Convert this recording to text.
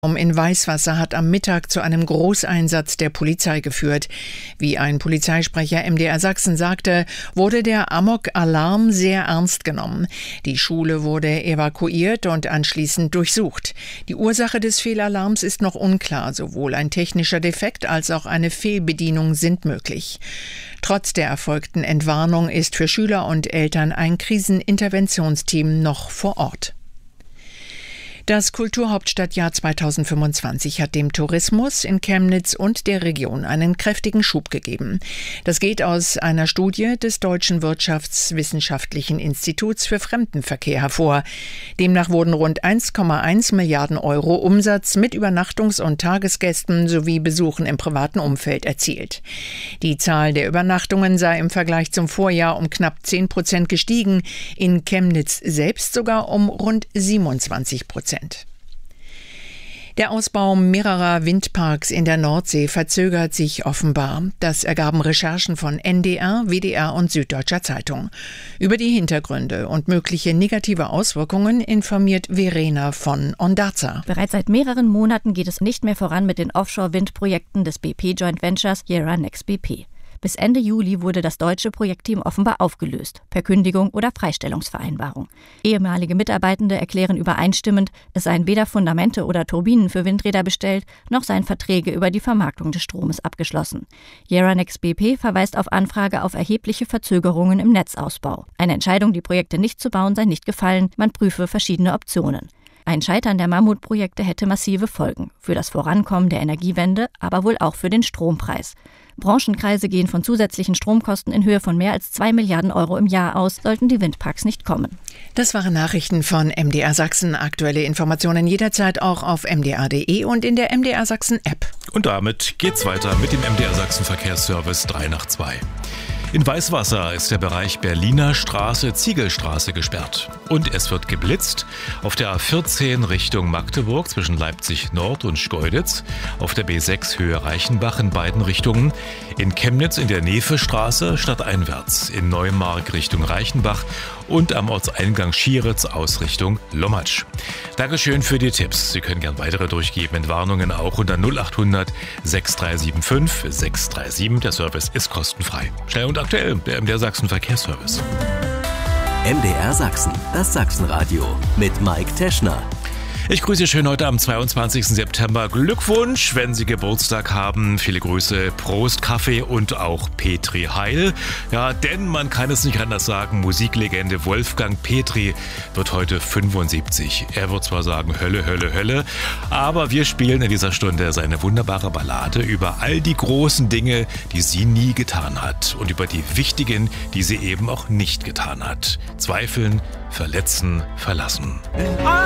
In Weißwasser hat am Mittag zu einem Großeinsatz der Polizei geführt. Wie ein Polizeisprecher MDR Sachsen sagte, wurde der Amok-Alarm sehr ernst genommen. Die Schule wurde evakuiert und anschließend durchsucht. Die Ursache des Fehlalarms ist noch unklar. Sowohl ein technischer Defekt als auch eine Fehlbedienung sind möglich. Trotz der erfolgten Entwarnung ist für Schüler und Eltern ein Kriseninterventionsteam noch vor Ort. Das Kulturhauptstadtjahr 2025 hat dem Tourismus in Chemnitz und der Region einen kräftigen Schub gegeben. Das geht aus einer Studie des Deutschen Wirtschaftswissenschaftlichen Instituts für Fremdenverkehr hervor. Demnach wurden rund 1,1 Milliarden Euro Umsatz mit Übernachtungs- und Tagesgästen sowie Besuchen im privaten Umfeld erzielt. Die Zahl der Übernachtungen sei im Vergleich zum Vorjahr um knapp 10% gestiegen, in Chemnitz selbst sogar um rund 27%. Der Ausbau mehrerer Windparks in der Nordsee verzögert sich offenbar. Das ergaben Recherchen von NDR, WDR und Süddeutscher Zeitung. Über die Hintergründe und mögliche negative Auswirkungen informiert Verena von Ondarza. Bereits seit mehreren Monaten geht es nicht mehr voran mit den Offshore-Windprojekten des BP Joint Ventures Yara Nex BP. Bis Ende Juli wurde das deutsche Projektteam offenbar aufgelöst, per Kündigung oder Freistellungsvereinbarung. Ehemalige Mitarbeitende erklären übereinstimmend, es seien weder Fundamente oder Turbinen für Windräder bestellt, noch seien Verträge über die Vermarktung des Stromes abgeschlossen. Yara Nex BP verweist auf Anfrage auf erhebliche Verzögerungen im Netzausbau. Eine Entscheidung, die Projekte nicht zu bauen, sei nicht gefallen, man prüfe verschiedene Optionen. Ein Scheitern der Mammutprojekte hätte massive Folgen. Für das Vorankommen der Energiewende, aber wohl auch für den Strompreis. Branchenkreise gehen von zusätzlichen Stromkosten in Höhe von mehr als 2 Milliarden Euro im Jahr aus, sollten die Windparks nicht kommen. Das waren Nachrichten von MDR Sachsen. Aktuelle Informationen jederzeit auch auf mdr.de und in der MDR Sachsen App. Und damit geht's weiter mit dem MDR Sachsen Verkehrsservice 3 nach 2. In Weißwasser ist der Bereich Berliner Straße, Ziegelstraße gesperrt. Und es wird geblitzt auf der A14 Richtung Magdeburg zwischen Leipzig Nord und Schkeuditz, auf der B6 Höhe Reichenbach in beiden Richtungen, in Chemnitz in der Nevestraße stadteinwärts, in Neumark Richtung Reichenbach und am Ortseingang Schieritz aus Richtung Lommatsch. Dankeschön für die Tipps. Sie können gern weitere durchgeben, Entwarnungen auch unter 0800 6375 637. Der Service ist kostenfrei. Schnell und aktuell, der MDR Sachsen Verkehrsservice. MDR Sachsen, das Sachsenradio mit Mike Teschner. Ich grüße Sie schön heute am 22. September. Glückwunsch, wenn Sie Geburtstag haben. Viele Grüße, Prost, Kaffee und auch Petri Heil. Ja, denn man kann es nicht anders sagen, Musiklegende Wolfgang Petri wird heute 75. Er wird zwar sagen Hölle, Hölle, Hölle, aber wir spielen in dieser Stunde seine wunderbare Ballade über all die großen Dinge, die sie nie getan hat und über die wichtigen, die sie eben auch nicht getan hat. Zweifeln, verletzen, verlassen.